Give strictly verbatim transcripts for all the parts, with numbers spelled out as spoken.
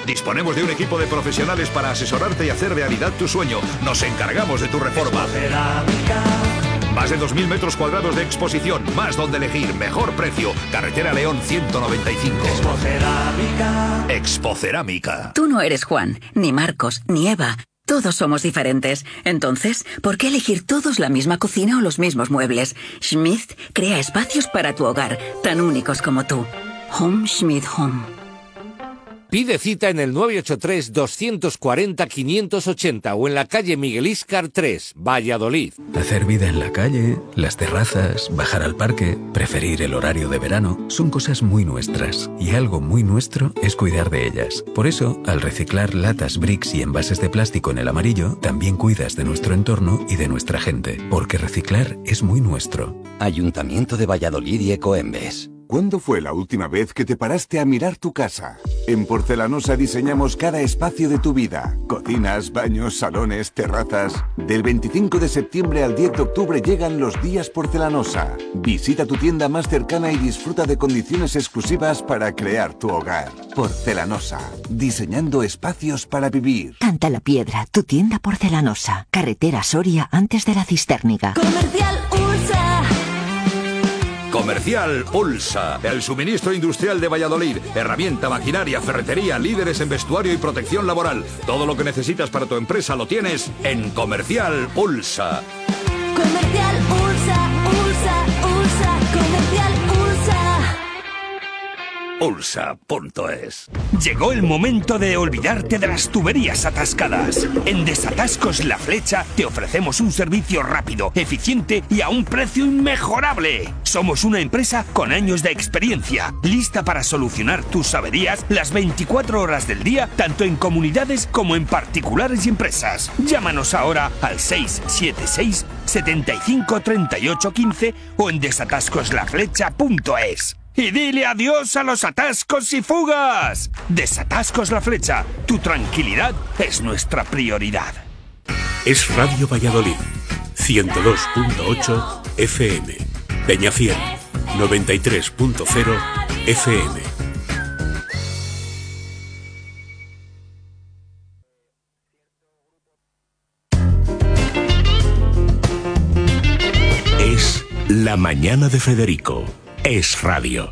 Disponemos de un equipo de profesionales para asesorarte y hacer realidad tu sueño. Nos encargamos de tu reforma. Más de dos mil metros cuadrados de exposición, más donde elegir, mejor precio. Carretera León ciento noventa y cinco. Expocerámica. Expocerámica. Tú no eres Juan, ni Marcos, ni Eva. Todos somos diferentes. Entonces, ¿por qué elegir todos la misma cocina o los mismos muebles? Schmidt crea espacios para tu hogar, tan únicos como tú. Home Schmidt Home. Pide cita en el nueve ocho tres, dos cuatro cero, cinco ocho cero o en la calle Miguel Íscar tres, Valladolid. Hacer vida en la calle, las terrazas, bajar al parque, preferir el horario de verano, son cosas muy nuestras. Y algo muy nuestro es cuidar de ellas. Por eso, al reciclar latas, bricks y envases de plástico en el amarillo, también cuidas de nuestro entorno y de nuestra gente. Porque reciclar es muy nuestro. Ayuntamiento de Valladolid y Ecoembes. ¿Cuándo fue la última vez que te paraste a mirar tu casa? En Porcelanosa diseñamos cada espacio de tu vida. Cocinas, baños, salones, terrazas. Del veinticinco de septiembre al diez de octubre llegan los días Porcelanosa. Visita tu tienda más cercana y disfruta de condiciones exclusivas para crear tu hogar. Porcelanosa. Diseñando espacios para vivir. Canta la Piedra, tu tienda Porcelanosa. Carretera Soria antes de la Cistérniga. Comercial Ursa. Comercial Ulsa, el suministro industrial de Valladolid. Herramienta, maquinaria, ferretería, líderes en vestuario y protección laboral. Todo lo que necesitas para tu empresa lo tienes en Comercial Ulsa. Comercial Ursa, Ursa, Ursa, Comercial Ursa. Ulsa punto es. Llegó el momento de olvidarte de las tuberías atascadas. En Desatascos La Flecha te ofrecemos un servicio rápido, eficiente y a un precio inmejorable. Somos una empresa con años de experiencia, lista para solucionar tus averías las veinticuatro horas del día, tanto en comunidades como en particulares y empresas. Llámanos ahora al seis siete seis, setenta y cinco, treinta y ocho, quince o en desatascos la flecha punto es. Y dile adiós a los atascos y fugas. Desatascos La Flecha. Tu tranquilidad es nuestra prioridad. Es Radio Valladolid. ciento dos punto ocho F M. Peñafiel. noventa y tres punto cero F M. Es La Mañana de Federico. Es Radio.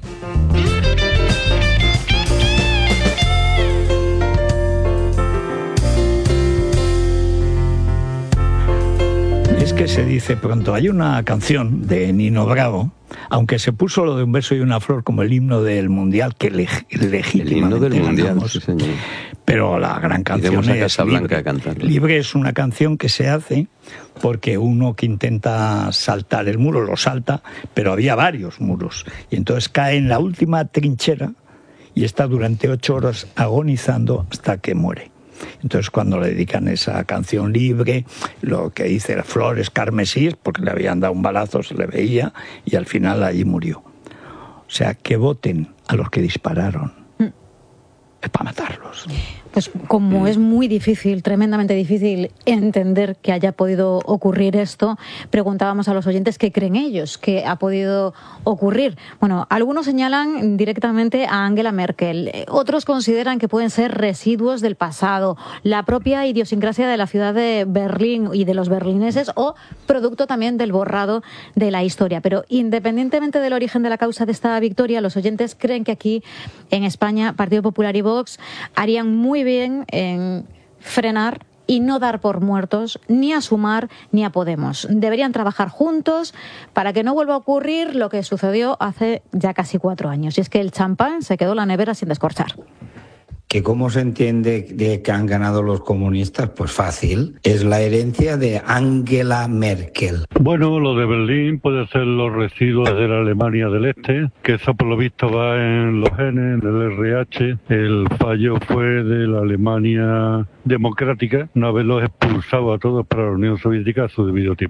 Es que se dice pronto, hay una canción de Nino Bravo, aunque se puso lo de un beso y una flor como el himno del Mundial, que leg legítimamente el himno del Mundial, sí, señor. Pero la gran canción es Libre. Libre es una canción que se hace porque uno que intenta saltar el muro lo salta, pero había varios muros. Y entonces cae en la última trinchera y está durante ocho horas agonizando hasta que muere. Entonces cuando le dedican esa canción Libre, lo que dice era flores carmesí, porque le habían dado un balazo, se le veía, y al final allí murió. O sea, que voten a los que dispararon. Mm. Es para matarlos. Pues como es muy difícil, tremendamente difícil entender que haya podido ocurrir esto, preguntábamos a los oyentes qué creen ellos que ha podido ocurrir. Bueno, algunos señalan directamente a Angela Merkel, otros consideran que pueden ser residuos del pasado, la propia idiosincrasia de la ciudad de Berlín y de los berlineses o producto también del borrado de la historia. Pero independientemente del origen de la causa de esta victoria, los oyentes creen que aquí en España Partido Popular y Vox harían muy bien en frenar y no dar por muertos ni a Sumar ni a Podemos. Deberían trabajar juntos para que no vuelva a ocurrir lo que sucedió hace ya casi cuatro años. Y es que el champán se quedó en la nevera sin descorchar. ¿Que cómo se entiende de que han ganado los comunistas? Pues fácil, es la herencia de Angela Merkel. Bueno, lo de Berlín puede ser los residuos de la Alemania del Este, que eso por lo visto va en los genes, en el R H. El fallo fue de la Alemania democrática, no haberlos expulsado a todos para la Unión Soviética a su debido tiempo.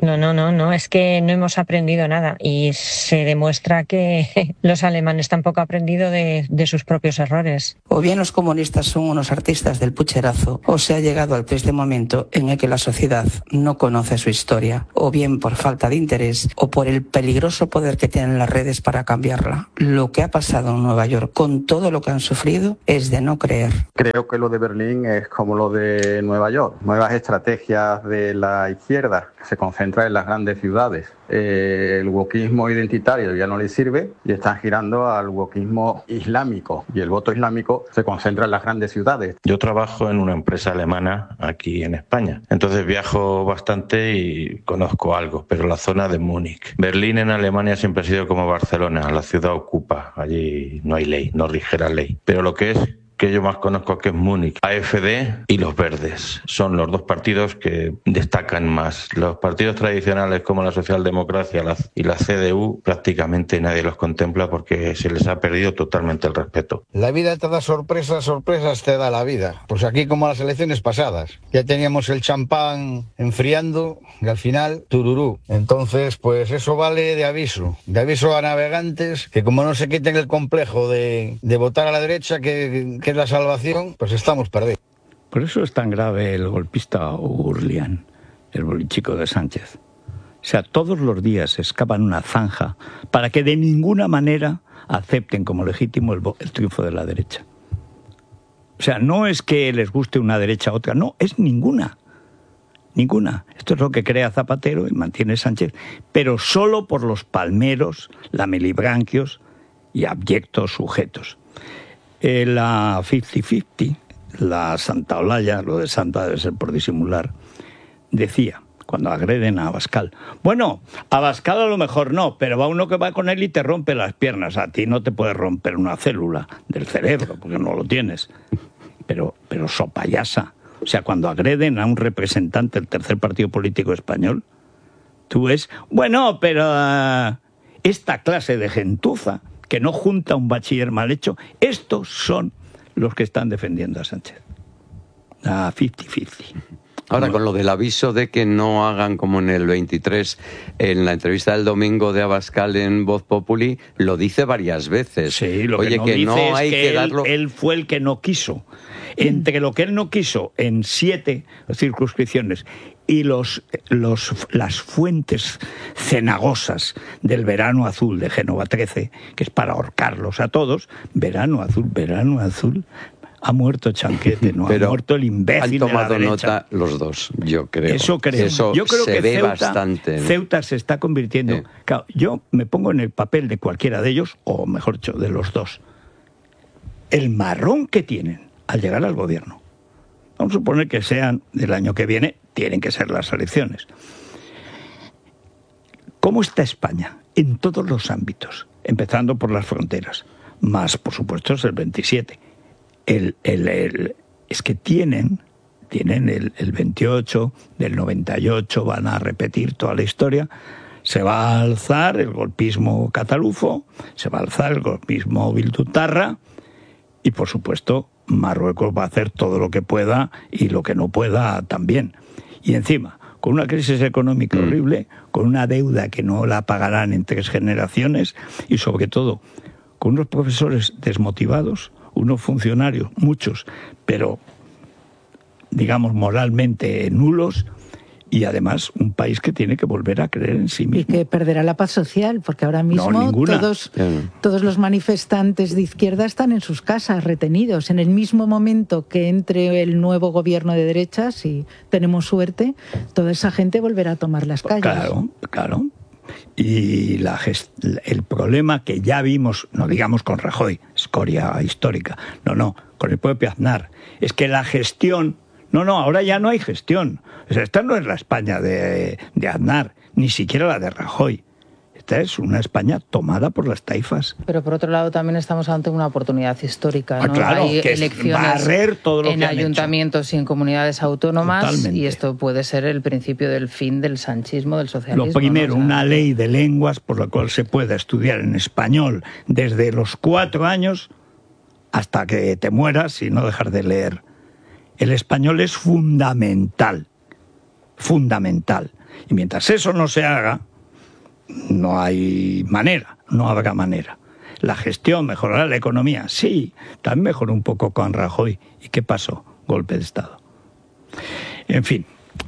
No, no, no, no, es que no hemos aprendido nada y se demuestra que los alemanes tampoco han aprendido de, de sus propios errores. O bien los comunistas son unos artistas del pucherazo, o se ha llegado al triste momento en el que la sociedad no conoce su historia, o bien por falta de interés o por el peligroso poder que tienen las redes para cambiarla. Lo que ha pasado en Nueva York con todo lo que han sufrido es de no creer. Creo que lo de Berlín es como lo de Nueva York, nuevas estrategias de la izquierda que se concentran en las grandes ciudades. Eh, el wokismo identitario ya no les sirve y están girando al wokismo islámico, y el voto islámico se concentra en las grandes ciudades. Yo trabajo en una empresa alemana aquí en España, entonces viajo bastante y conozco algo, pero la zona de Múnich. Berlín en Alemania siempre ha sido como Barcelona, la ciudad ocupa, allí no hay ley, no rige la ley, pero lo que es que yo más conozco que es Múnich, A F D y los Verdes. Son los dos partidos que destacan más. Los partidos tradicionales como la socialdemocracia y la C D U prácticamente nadie los contempla porque se les ha perdido totalmente el respeto. La vida te da sorpresas, sorpresas te da la vida. Pues aquí como las elecciones pasadas. Ya teníamos el champán enfriando y al final tururú. Entonces pues eso vale de aviso. De aviso a navegantes que como no se quiten el complejo de, de votar a la derecha que... que la salvación, pues estamos perdidos. Por eso es tan grave el golpista Urlian, el bolichico de Sánchez. O sea, todos los días se escapan una zanja para que de ninguna manera acepten como legítimo el, el triunfo de la derecha. O sea, no es que les guste una derecha u otra, no, es ninguna. Ninguna. Esto es lo que crea Zapatero y mantiene Sánchez, pero solo por los palmeros, lamelibranquios y abyectos sujetos. Eh, la cincuenta cincuenta, la Santa Olalla, lo de Santa debe ser por disimular, decía, cuando agreden a Abascal, bueno, a Abascal a lo mejor no, pero va uno que va con él y te rompe las piernas, a ti no te puede romper una célula del cerebro, porque no lo tienes, pero, pero sopayasa, o sea, cuando agreden a un representante del tercer partido político español, tú ves, bueno, pero uh, esta clase de gentuza, que no junta un bachiller mal hecho, estos son los que están defendiendo a Sánchez. A cincuenta cincuenta. Ahora, con lo del aviso de que no hagan como en el veintitrés, en la entrevista del domingo de Abascal en Voz Populi, lo dice varias veces. Sí, lo Oye, que no que dice no es hay que, que él, darlo... él fue el que no quiso. Entre lo que él no quiso en siete circunscripciones y los, los, las fuentes cenagosas del verano azul de Génova trece, que es para ahorcarlos a todos, verano azul, verano azul, ha muerto Chanquete, no Pero ha muerto el imbécil de la han tomado derecha. nota los dos, yo creo. Eso creo. Eso yo creo se que ve Ceuta, bastante, ¿no? Ceuta se está convirtiendo... Sí. Claro, yo me pongo en el papel de cualquiera de ellos, o mejor dicho, de los dos. El marrón que tienen al llegar al gobierno. Vamos a suponer que sean del año que viene, tienen que ser las elecciones. ¿Cómo está España en todos los ámbitos? Empezando por las fronteras. Más, por supuesto, es el veintisiete. El, el, el, es que tienen, tienen el, el veintiocho, del noventa y ocho, van a repetir toda la historia. Se va a alzar el golpismo catalufo, se va a alzar el golpismo bildutarra y, por supuesto, Marruecos va a hacer todo lo que pueda y lo que no pueda también. Y encima, con una crisis económica mm. horrible, con una deuda que no la pagarán en tres generaciones y, sobre todo, con unos profesores desmotivados, unos funcionarios, muchos, pero, digamos, moralmente nulos, y además un país que tiene que volver a creer en sí mismo. Y que perderá la paz social, porque ahora mismo no, todos, todos los manifestantes de izquierda están en sus casas, retenidos. En el mismo momento que entre el nuevo gobierno de derechas, si tenemos suerte, toda esa gente volverá a tomar las calles. Claro, claro. Y la gest- el problema que ya vimos, no digamos con Rajoy, escoria histórica, no, no, con el propio Aznar, es que la gestión... No, no, ahora ya no hay gestión. O sea, esta no es la España de, de Aznar, ni siquiera la de Rajoy. Esta es una España tomada por las taifas. Pero por otro lado también estamos ante una oportunidad histórica, ¿no? Ah, claro, hay que elecciones todo lo en que han ayuntamientos hecho. Y en comunidades autónomas. Totalmente. Y esto puede ser el principio del fin del sanchismo, del socialismo. Lo primero, ¿no? O sea, una ley de lenguas por la cual se pueda estudiar en español desde los cuatro años hasta que te mueras y no dejar de leer. El español es fundamental, fundamental. Y mientras eso no se haga, no hay manera, no habrá manera. La gestión mejorará la economía, sí, también mejoró un poco con Rajoy. ¿Y qué pasó? Golpe de Estado. En fin.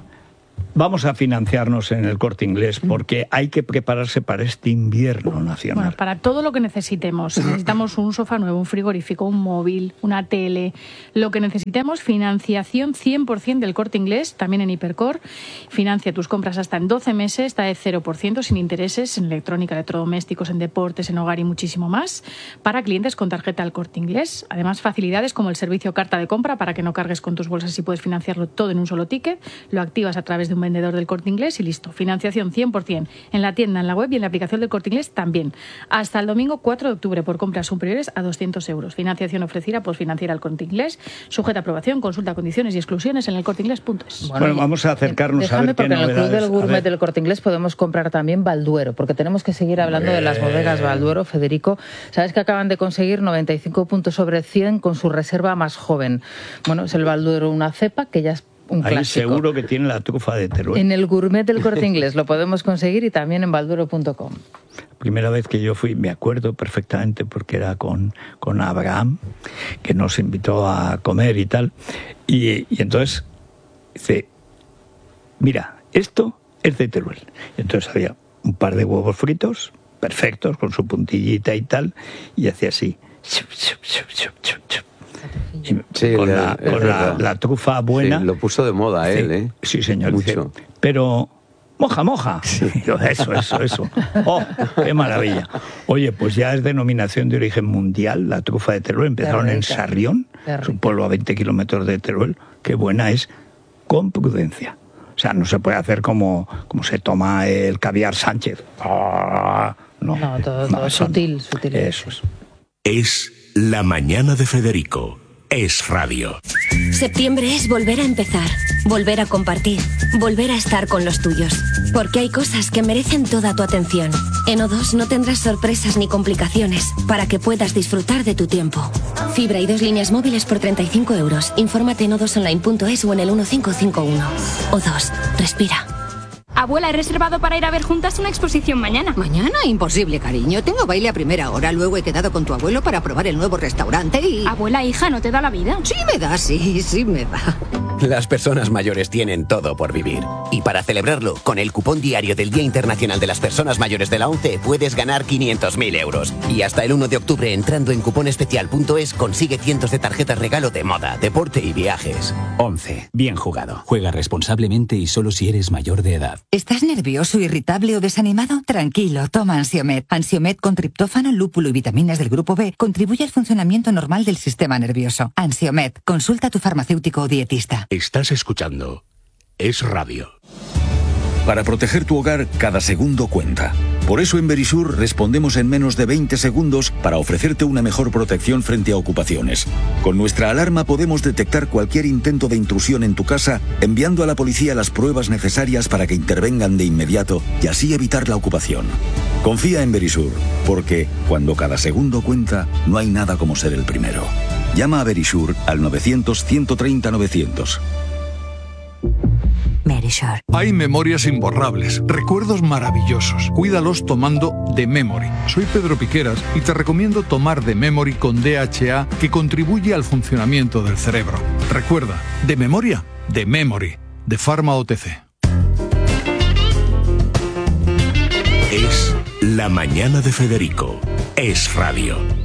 Vamos a financiarnos en el Corte Inglés porque hay que prepararse para este invierno nacional. Bueno, para todo lo que necesitemos. Necesitamos un sofá nuevo, un frigorífico, un móvil, una tele. Lo que necesitemos, financiación cien por ciento del Corte Inglés, también en Hipercor. Financia tus compras hasta en doce meses, está de cero por ciento, sin intereses, en electrónica, electrodomésticos, en deportes, en hogar y muchísimo más. Para clientes con tarjeta del Corte Inglés. Además, facilidades como el servicio carta de compra para que no cargues con tus bolsas y puedes financiarlo todo en un solo ticket. Lo activas a través de un vendedor del Corte Inglés y listo. Financiación cien por ciento en la tienda, en la web y en la aplicación del Corte Inglés también. Hasta el domingo cuatro de octubre por compras superiores a doscientos euros. Financiación ofrecida por Financiera al Corte Inglés. Sujeta a aprobación, consulta condiciones y exclusiones en el corte inglés punto es. Bueno, bueno, vamos a acercarnos déjame a ver qué porque en el Club del Gourmet a del Corte Inglés podemos comprar también Balduero, porque tenemos que seguir hablando de las bodegas Balduero. Federico, ¿sabes que acaban de conseguir noventa y cinco puntos sobre cien con su reserva más joven? Bueno, es el Balduero, una cepa que ya es un Ahí clásico. seguro que tiene la trufa de Teruel. En el Gourmet del Corte Inglés lo podemos conseguir y también en balduero punto com. Primera vez que yo fui, me acuerdo perfectamente porque era con, con Abraham, que nos invitó a comer y tal. Y, y entonces dice, mira, esto es de Teruel. Y entonces había un par de huevos fritos, perfectos, con su puntillita y tal, y hacía así. Chup, chup, chup, chup, chup, chup. Y sí, con, le, la, con la, la trufa buena. Sí, lo puso de moda él, ¿eh? Sí, señor. Mucho. Dice, pero moja, moja. Sí. Yo, eso, eso, eso. ¡Oh, qué maravilla! Oye, pues ya es denominación de origen mundial la trufa de Teruel. Empezaron en Sarrión, es un pueblo a veinte kilómetros de Teruel. Qué buena es, con prudencia. O sea, no se puede hacer como, como se toma el caviar Sánchez. Ah, no, no, todo, todo no, sutil, sutil. Eso es. Es La Mañana de Federico. Es radio. Septiembre es volver a empezar, volver a compartir, volver a estar con los tuyos. Porque hay cosas que merecen toda tu atención. En O dos no tendrás sorpresas ni complicaciones para que puedas disfrutar de tu tiempo. Fibra y dos líneas móviles por treinta y cinco euros. Infórmate en o dos online punto es o en el uno cinco cinco uno. O dos, respira. Abuela, he reservado para ir a ver juntas una exposición mañana. ¿Mañana? Imposible, cariño. Tengo baile a primera hora. Luego he quedado con tu abuelo para probar el nuevo restaurante y... Abuela, hija, ¿no te da la vida? Sí me da, sí, sí me da. Las personas mayores tienen todo por vivir. Y para celebrarlo, con el cupón diario del Día Internacional de las Personas Mayores de la ONCE puedes ganar quinientos mil euros. Y hasta el uno de octubre, entrando en cuponespecial punto es, consigue cientos de tarjetas regalo de moda, deporte y viajes. ONCE. Bien jugado. Juega responsablemente y solo si eres mayor de edad. ¿Estás nervioso, irritable o desanimado? Tranquilo, toma Ansiomed. Ansiomed con triptófano, lúpulo y vitaminas del grupo B contribuye al funcionamiento normal del sistema nervioso. Ansiomed. Consulta a tu farmacéutico o dietista. Estás escuchando Es Radio. Para proteger tu hogar, cada segundo cuenta. Por eso en Verisur respondemos en menos de veinte segundos para ofrecerte una mejor protección frente a ocupaciones. Con nuestra alarma podemos detectar cualquier intento de intrusión en tu casa, enviando a la policía las pruebas necesarias para que intervengan de inmediato y así evitar la ocupación. Confía en Verisur, porque cuando cada segundo cuenta, no hay nada como ser el primero. Llama a Verisur al novecientos, ciento treinta, novecientos. Verisur. Hay memorias imborrables, recuerdos maravillosos. Cuídalos tomando The Memory. Soy Pedro Piqueras y te recomiendo tomar The Memory con D H A, que contribuye al funcionamiento del cerebro. Recuerda, de memoria, The Memory, de Pharma O T C. Es La Mañana de Federico. Es radio.